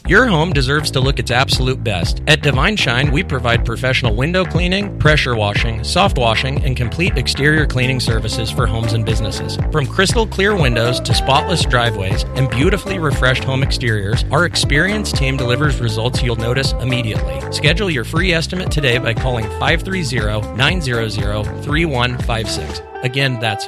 Your home deserves to look its absolute best. At Divine Shine, we provide professional window cleaning, pressure washing, soft washing, and complete exterior cleaning services for homes and businesses. From crystal clear windows to spotless driveways and beautifully refreshed home exteriors, our experienced team delivers results you'll notice immediately. Schedule your free estimate today by calling 530-900-3156. Again, that's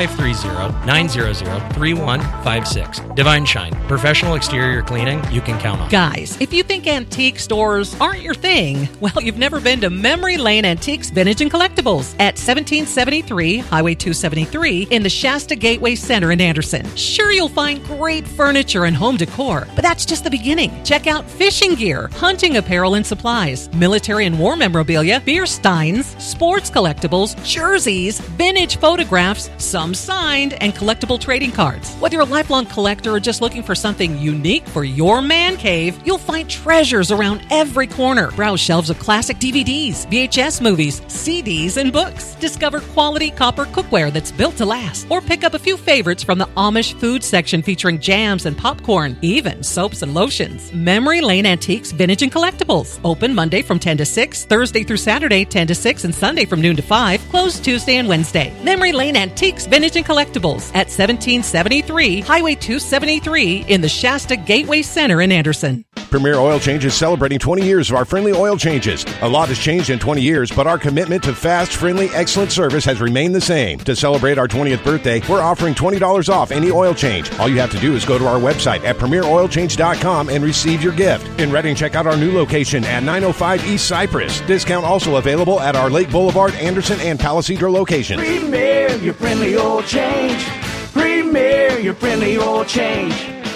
530-900-3156. Divine Shine, professional exterior cleaning you can count on. Guys, if you think antique stores aren't your thing, well, you've never been to Memory Lane Antiques, Vintage, and Collectibles at 1773 Highway 273 in the Shasta Gateway Center in Anderson. Sure, you'll find great furniture and home decor, but that's just the beginning. Check out fishing gear, hunting apparel and supplies, military and war memorabilia, beer steins, sports collectibles, jerseys, vintage photographs, some signed, and collectible trading cards. Whether you're a lifelong collector or just looking for something unique for your man cave, you'll find treasures around every corner. Browse shelves of classic DVDs, VHS movies, CDs, and books. Discover quality copper cookware that's built to last. Or pick up a few favorites from the Amish food section featuring jams and popcorn, even soaps and lotions. Memory Lane Antiques, Vintage, and Collectibles. Open Monday from 10 to 6, Thursday through Saturday 10 to 6, and Sunday from noon to 5. Closed Tuesday and Wednesday. Memory Lane Antiques, Vintage, and Collectibles at 1773 Highway 273 in the Shasta Gateway Center in Anderson. Premier Oil Change is celebrating 20 years of our friendly oil changes. A lot has changed in 20 years, but our commitment to fast, friendly, excellent service has remained the same. To celebrate our 20th birthday, we're offering $20 off any oil change. All you have to do is go to our website at premieroilchange.com and receive your gift. In Reading, check out our new location at 905 East Cypress. Discount also available at our Lake Boulevard, Anderson, and Palisadro locations. Premier, your friendly oil change. Premier, your friendly oil change.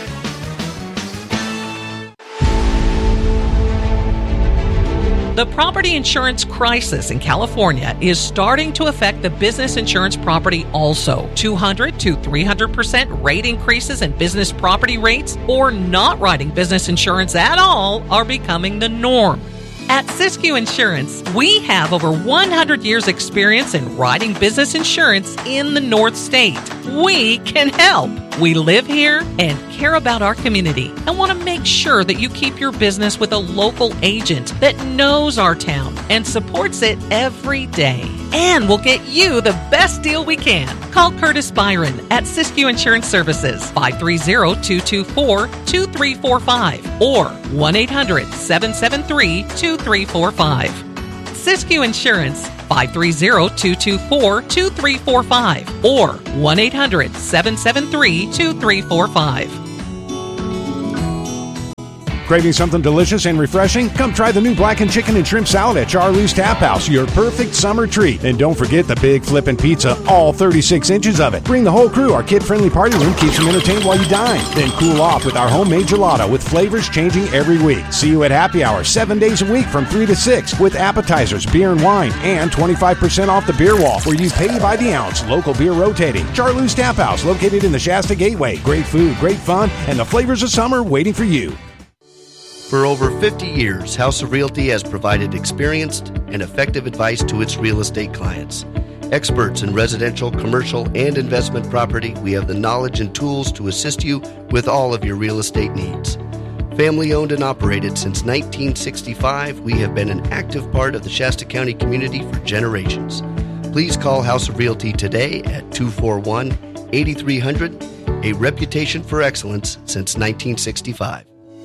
The property insurance crisis in California is starting to affect the business insurance property also. 200 to 300% rate increases in business property rates or not writing business insurance at all are becoming the norm. At Siskiyou Insurance, we have over 100 years experience in writing business insurance in the North State. We can help. We live here and care about our community and want to make sure that you keep your business with a local agent that knows our town and supports it every day. And we'll get you the best deal we can. Call Curtis Byron at Siskiyou Insurance Services, 530-224-2345 or 1-800-773-2345. Siskiyou Insurance, 530-224-2345 or 1-800-773-2345. Craving something delicious and refreshing? Come try the new blackened chicken and shrimp salad at Charlie's Tap House, your perfect summer treat. And don't forget the big flippin' pizza, all 36 inches of it. Bring the whole crew. Our kid-friendly party room keeps them entertained while you dine. Then cool off with our homemade gelato with flavors changing every week. See you at Happy Hour 7 days a week from 3 to 6 with appetizers, beer and wine, and 25% off the beer wall where you pay by the ounce. Local beer rotating. Charlie's Tap House, located in the Shasta Gateway. Great food, great fun, and the flavors of summer waiting for you. For over 50 years, House of Realty has provided experienced and effective advice to its real estate clients. Experts in residential, commercial, and investment property, we have the knowledge and tools to assist you with all of your real estate needs. Family owned and operated since 1965, we have been an active part of the Shasta County community for generations. Please call House of Realty today at 241-8300, a reputation for excellence since 1965.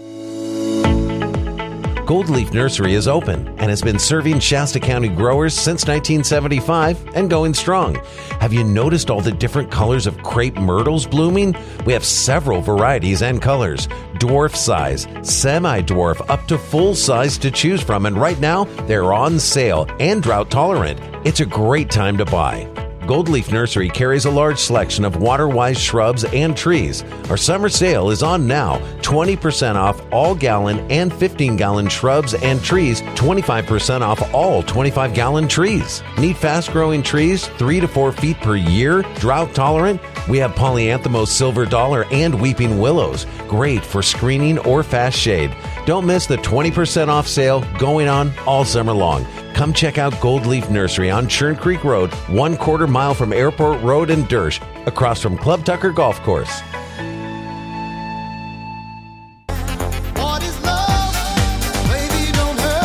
Gold Leaf Nursery is open and has been serving Shasta County growers since 1975 and going strong. Have you noticed all the different colors of crepe myrtles blooming? We have several varieties and colors, dwarf size, semi-dwarf, up to full size to choose from, and right now they're on sale and drought tolerant. It's a great time to buy. Gold Leaf Nursery carries a large selection of water-wise shrubs and trees. Our summer sale is on now. 20% off all gallon and 15-gallon shrubs and trees. 25% off all 25-gallon trees. Need fast-growing trees 3 to 4 feet per year? Drought tolerant? We have Polyanthemos silver dollar and weeping willows. Great for screening or fast shade. Don't miss the 20% off sale going on all summer long. Come check out Gold Leaf Nursery on Churn Creek Road, 1/4 mile from Airport Road in Dersh, across from Club Tucker Golf Course. What is love?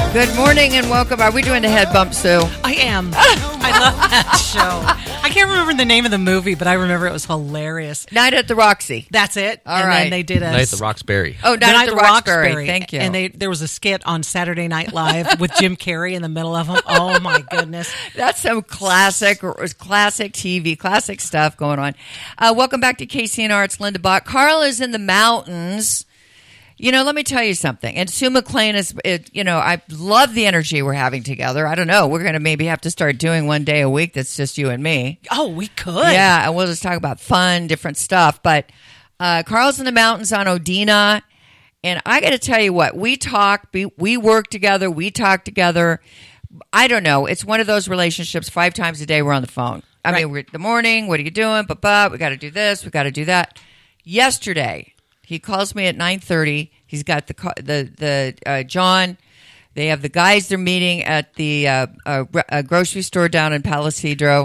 Good morning and welcome. Are we doing the head bump, Sue? I am. I love that show. I can't remember the name of the movie, but I remember it was hilarious. Night at the Roxy. That's it. All and right. then they did a Night at the Roxbury. Oh, Night at the Roxbury. Thank you. And there was a skit on Saturday Night Live with Jim Carrey in the middle of them. Oh my goodness. That's some classic TV, classic stuff going on. Welcome back to KCNR. It's Linda Bach. Carl is in the mountains. You know, let me tell you something. And Sue McLean I love the energy we're having together. I don't know. We're going to maybe have to start doing one day a week that's just you and me. Oh, we could. Yeah, and we'll just talk about fun, different stuff. But Carl's in the mountains on Odina. And I got to tell you what, we talk, we work together, we talk together. I don't know. It's one of those relationships 5 times a day we're on the phone. I mean, we're the morning, what are you doing? We got to do this, we got to do that. Yesterday, he calls me at 9:30. He's got the John. They have the guys they're meeting at the grocery store down in Palisadro,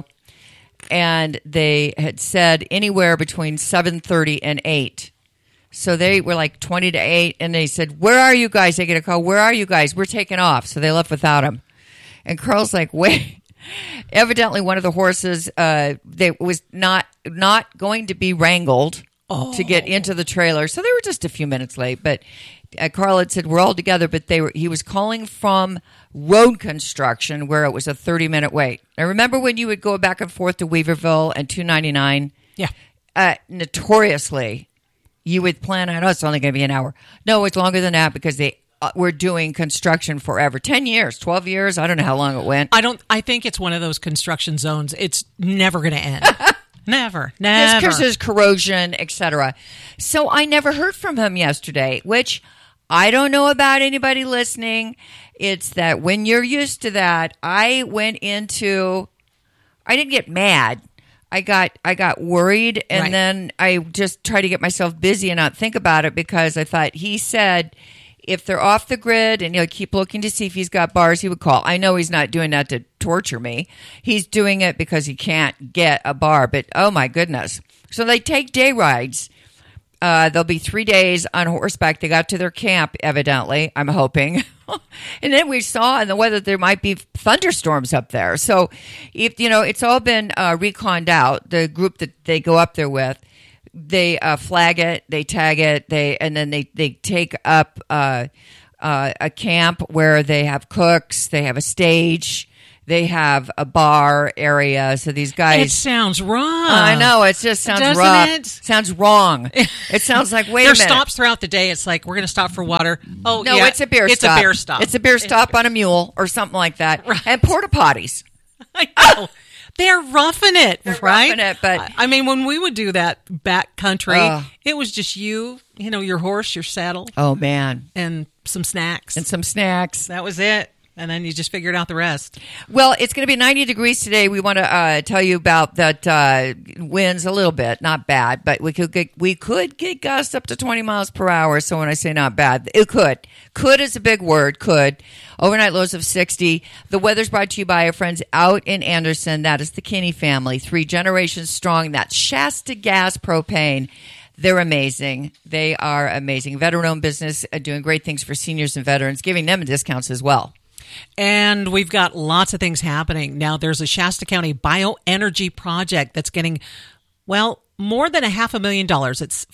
and they had said anywhere between 7:30 and 8. So they were like 20 to 8, and they said, "Where are you guys?" They get a call. "Where are you guys? We're taking off." So they left without him, and Carl's like, "Wait." Evidently, one of the horses they was not going to be wrangled. To get into the trailer. So they were just a few minutes late, but Carl had said we're all together, but he was calling from road construction where it was a 30-minute wait. I remember when you would go back and forth to Weaverville and 299? Yeah. Notoriously, you would plan on, it's only going to be an hour. No, it's longer than that because they were doing construction forever. 10 years, 12 years, I don't know how long it went. I think it's one of those construction zones. It's never going to end. Never. Because there's corrosion, etc. So I never heard from him yesterday, which I don't know about anybody listening. It's that when you're used to that, I didn't get mad. I got worried, and then I just tried to get myself busy and not think about it because I thought he said if they're off the grid and he'll keep looking to see if he's got bars, he would call. I know he's not doing that to torture me. He's doing it because he can't get a bar. But, oh, my goodness. So they take day rides. There'll be 3 days on horseback. They got to their camp, evidently, I'm hoping. And then we saw in the weather there might be thunderstorms up there. So, it's all been reconned out, the group that they go up there with. They flag it, they tag it, and then they take up a camp where they have cooks, they have a stage, they have a bar area. So these guys, it sounds wrong. I know, it just sounds rough. It sounds wrong. It sounds like wait a minute. There's stops throughout the day. It's like we're going to stop for water. Oh no, yeah, it's a beer stop. It's a beer stop. It's a beer stop on a mule or something like that. Right. And porta potties. I know. They're roughing it, right? Roughing it, but I mean, when we would do that back country, it was just your horse, your saddle. Oh man, and some snacks. That was it. And then you just figured out the rest. Well, it's going to be 90 degrees today. We want to tell you about that winds a little bit, not bad, but we could get gusts up to 20 miles per hour. So when I say not bad, it could. Could is a big word. Could. Overnight lows of 60. The weather's brought to you by our friends out in Anderson. That is the Kinney family, 3 generations strong. That's Shasta Gas Propane. They're amazing. They are amazing. Veteran-owned business, doing great things for seniors and veterans, giving them discounts as well. And we've got lots of things happening. Now, there's a Shasta County bioenergy project that's getting, more than $500,000. It's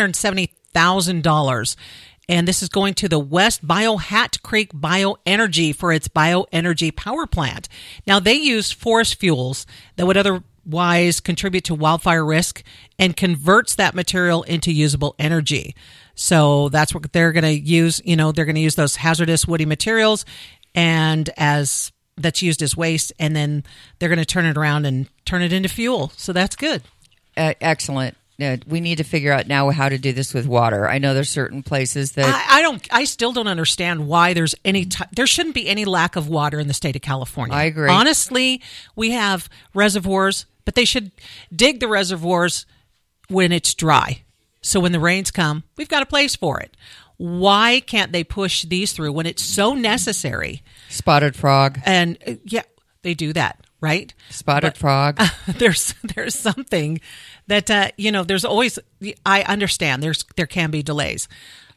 $570,000. And this is going to the West Hat Creek Bioenergy for its bioenergy power plant. Now, they use forest fuels that would otherwise contribute to wildfire risk and converts that material into usable energy. So that's what they're going to use. They're going to use those hazardous woody materials and that's used as waste, and then they're going to turn it around and turn it into fuel. So that's good. Excellent. We need to figure out now how to do this with water. I know there's certain places that I still don't understand why there's there shouldn't be any lack of water in the state of California. I agree. Honestly, we have reservoirs, but they should dig the reservoirs when it's dry. So when the rains come, we've got a place for it. Why can't they push these through when it's so necessary? Spotted frog. And they do that, right? Spotted frog. There's something that there's always. I understand there can be delays.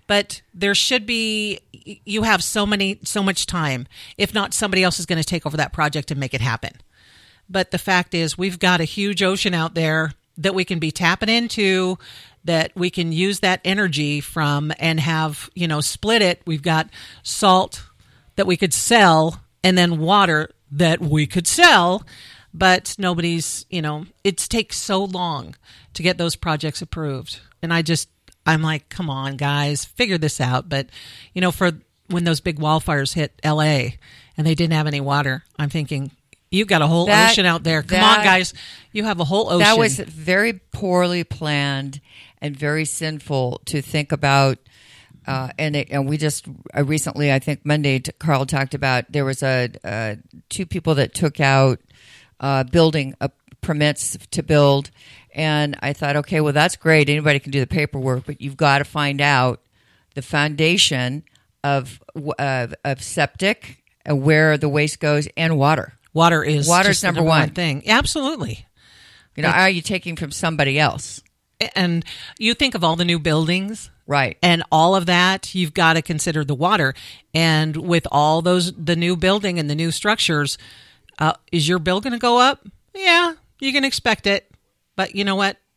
But there should be, you have so much time. If not, somebody else is going to take over that project and make it happen. But the fact is, we've got a huge ocean out there that we can be tapping into, that we can use that energy from and have, split it. We've got salt that we could sell and then water that we could sell, but nobody's, it takes so long to get those projects approved. And I'm like, come on, guys, figure this out. But, for when those big wildfires hit LA and they didn't have any water, I'm thinking, you've got a whole ocean out there. Come on, guys. You have a whole ocean. That was very poorly planned and very sinful to think about. And we just recently, I think Monday, Carl talked about there was two people that took out building permits to build. And I thought, okay, well, that's great. Anybody can do the paperwork, but you've got to find out the foundation of septic, where the waste goes, and water. Water's number one thing. Absolutely. Are you taking from somebody else? And you think of all the new buildings, right? And all of that, you've got to consider the water. And with all the new building and the new structures, is your bill going to go up? Yeah, you can expect it. But you know what?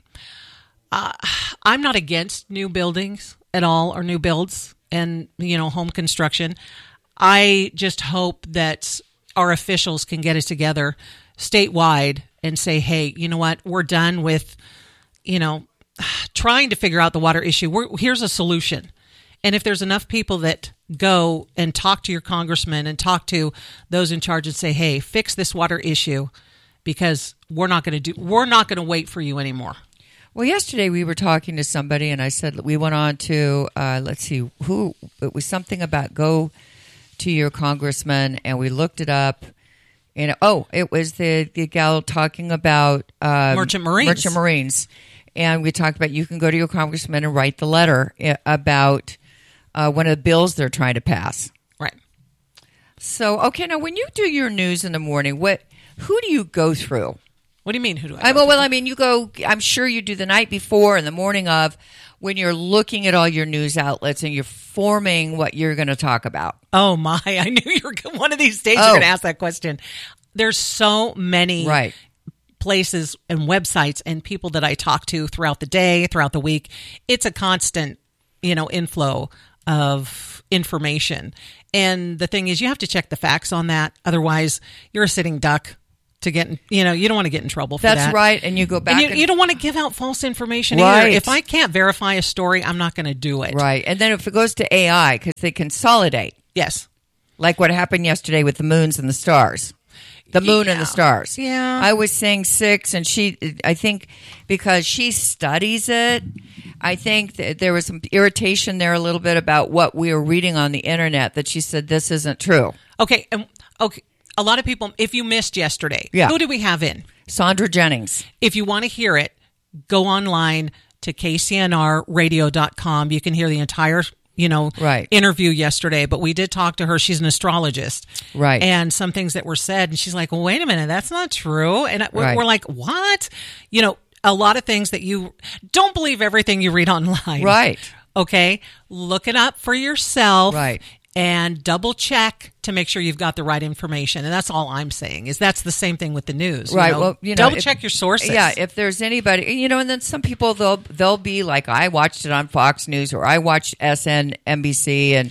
I'm not against new buildings at all, or new builds and, home construction. I just hope that our officials can get it together statewide and say, hey, you know what? We're done with, trying to figure out the water issue. Here's a solution. And if there's enough people that go and talk to your congressman and talk to those in charge and say, hey, fix this water issue, because we're not going to wait for you anymore. Well, yesterday we were talking to somebody, and I said we went on to let's see who it was, something about go to your congressman, and we looked it up. And it was the gal talking about Merchant Marines, and we talked about you can go to your congressman and write the letter about one of the bills they're trying to pass. Right. So okay, now when you do your news in the morning, who do you go through? What do you mean, who do I go through? Well, I mean, you go, I'm sure you do the night before and the morning of, when you're looking at all your news outlets and you're forming what you're going to talk about. Oh, my. I knew you were one of these days you're going to ask that question. There's so many places and websites and people that I talk to throughout the day, throughout the week. It's a constant, inflow of information. And the thing is, you have to check the facts on that. Otherwise, you're a sitting duck to get, you don't want to get in trouble for that. That's right. And you go back. And you don't want to give out false information either. If I can't verify a story, I'm not going to do it. Right. And then if it goes to AI, because they consolidate. Yes. Like what happened yesterday with the moons and the stars. The moon and the stars. Yeah. I was saying 6, and I think because she studies it, I think that there was some irritation there a little bit about what we were reading on the internet, that she said this isn't true. Okay. A lot of people, if you missed yesterday, who did we have in? Sandra Jennings. If you want to hear it, go online to kcnrradio.com. You can hear the entire interview yesterday, but we did talk to her. She's an astrologist. Right. And some things that were said, and she's like, well, wait a minute, that's not true. And we're like, what? A lot of things that you don't believe everything you read online. Right. Okay. Look it up for yourself. Right. And double check to make sure you've got the right information. And that's all I'm saying is that's the same thing with the news. Right. Well, double check your sources. Yeah. If there's anybody, and then some people, they'll be like, I watched it on Fox News, or I watched SNBC and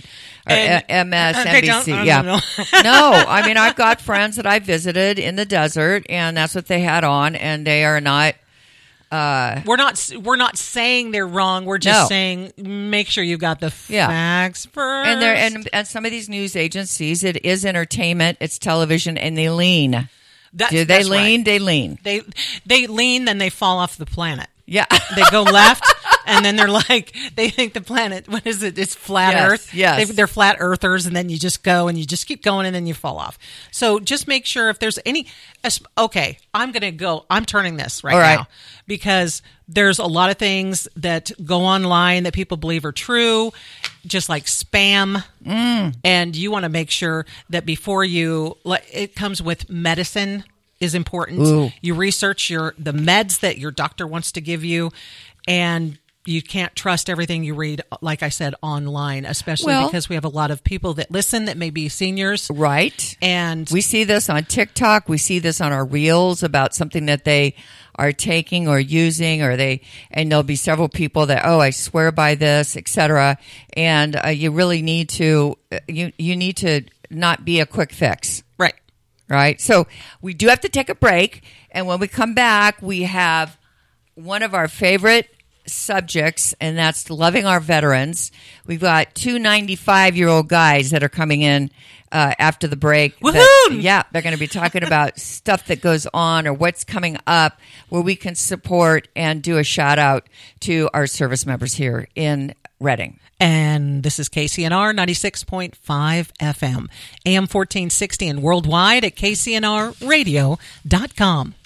MSNBC. Yeah. No, I mean, I've got friends that I visited in the desert, and that's what they had on, and they are not. We're not saying they're wrong. We're just saying make sure you've got the facts first. And some of these news agencies, it is entertainment, it's television, and they lean. Do they lean? Right. They lean. They lean, then they fall off the planet. Yeah. They go left, and then they're like, they think the planet, what is it? It's flat Earth. Yes. They're flat earthers, and then you just go and you just keep going, and then you fall off. So just make sure if there's any, okay, I'm turning this right now, because there's a lot of things that go online that people believe are true, just like spam. And you want to make sure that before it comes with medicine is important. Ooh. You research the meds that your doctor wants to give you, and you can't trust everything you read, like I said, online, especially because we have a lot of people that listen that may be seniors. Right. And we see this on TikTok. We see this on our reels about something that they are taking or using, and there'll be several people that, I swear by this, etc. And you really need to, you need to not be a quick fix. Right. So we do have to take a break. And when we come back, we have one of our favorite subjects, and that's loving our veterans. We've got 2 95-year-old guys that are coming in after the break. Woohoo! They're going to be talking about stuff that goes on or what's coming up where we can support and do a shout out to our service members here in Reading. And this is KCNR 96.5 FM, AM 1460, and worldwide at kcnrradio.com.